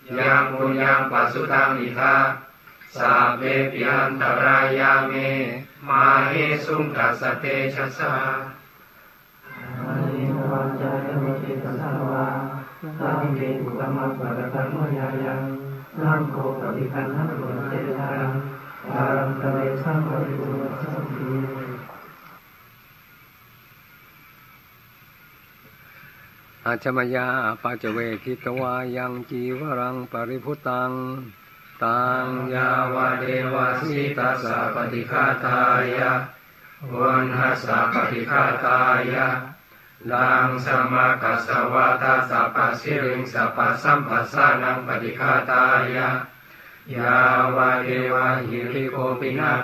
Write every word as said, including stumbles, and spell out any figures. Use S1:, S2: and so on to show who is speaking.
S1: ยังปุญญังปัสสุตังอิทาสัพเพปิอันตรายาเมมาเหสุงกัสสเตชัสสะอานิวัจจายโมจิตสังวาสังเกตุกรรมปะระตังโมยายังสังโฆปฏิคันหังโรเจตังอารัมตะเวสังปริปุระสัมภิอาจมยาปัจเจเวทิตวายังจีวรังปริพุตังตังยาวะเดวะสิตัสสะปฏิฆาตายะวันหัสสะปฏิฆาตายะลังสมากัสสวะตาสัพพสิริงสัพพสัมปัสสานังปฏิฆาตายะยาวะเดวะหิริโกปินา